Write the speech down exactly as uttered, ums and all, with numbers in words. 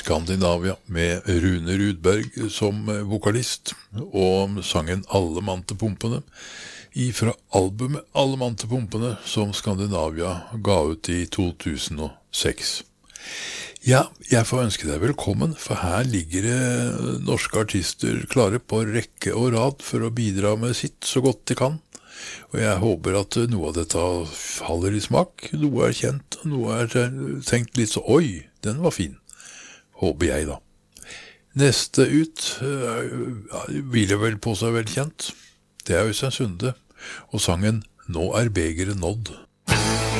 Skandinavia med Rune Rudberg som vokalist og sangen Alle mann til pumpene ifra albumet Alle mann til pumpene som Skandinavia ga ut i to tusen og seks. Ja, jeg får ønske deg velkommen, for her ligger det norske artister klare på rekke og rad for å bidra med sitt så godt de kan. Og jeg håper at noe av dette faller i smak, noe er kjent, noe er tenkt litt så, oi, den var fin. Håper jeg da. Neste ut uh, hviler vel på seg velkjent. Det er Øystein Sunde, og sangen Nå er begeret nådd.